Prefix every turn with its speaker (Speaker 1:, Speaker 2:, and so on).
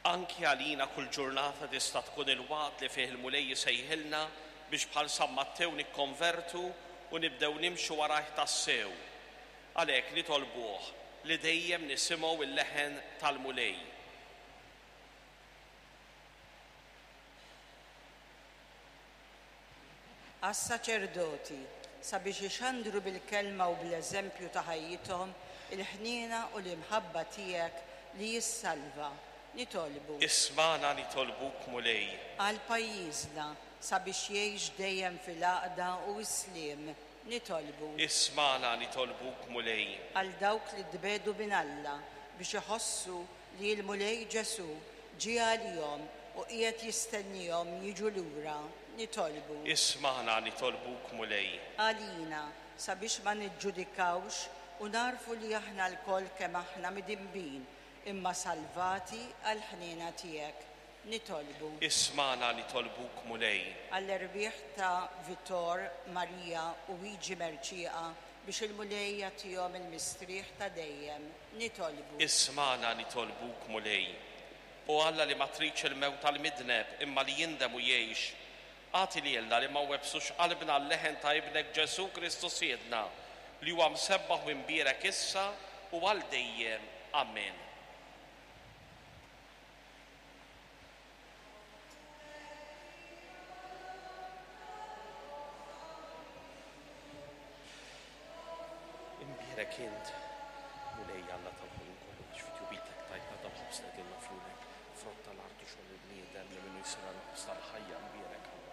Speaker 1: Anki għalina kull ġurnata tista' tkun il-waqt li fih il-mulej jisejħilna biex bħal San Mattew nikkonvertu u nibdew nimxu warajh tassew. Għalhekk nitolbuh li dejjem nisimgħu il-leħen tal-mulej.
Speaker 2: Għas-saċerdoti sabiex ixandru bil-kelma u bl-eżempju ta' ħajjithom il-ħniena u l-imħabba tiegħek li jissalva. Nitolbu.
Speaker 1: Ismana nitolbuk mulej.
Speaker 2: Għal pajjiżna sabiex jgħix dejjem fil-għaqda u s-sliem. Nitolbu.
Speaker 1: Ismana nitolbuk mulej.
Speaker 2: Għal dawk li dbedu bin Alla biex iħossu li l-mulej Ġesu ġie għalihom u qiegħed jistennihom jiġu lura. Nitolbu.
Speaker 1: Ismana nitolbuk mulej.
Speaker 2: Għalina sabiex ma niġġudikawx u narfu li aħna l-koll kemm aħna midimbin imma salvati għal-ħniena tiegħek. Nitolbu.
Speaker 1: Ismana nitolbuk mulej.
Speaker 2: Għall-erbieħ ta' Vittor, Marija u Wiġi Merċieqa biex il-mulej jagħtihom il-mistrieħ ta' dejjem. Nitolbu.
Speaker 1: Ismana nitolbuk mulej. U Alla li ma tridx il-mewt tal-midneb imma li jindem u jgħix, għati li jelna li ma websux qalbna l-leħen ta' ibnek Ġesu Kristus Siedna li huwa msebbaħ u imbierek issa u għal dejjem. Amen. Imbierek int, mulej Alla tal-ħolm kollu biex fitjubitek tajba ta' ħobsna għilna flunek, frott tal-artu xogħol il-bniedem li minnu jisira l-ħobs tal-ħajja imbierek.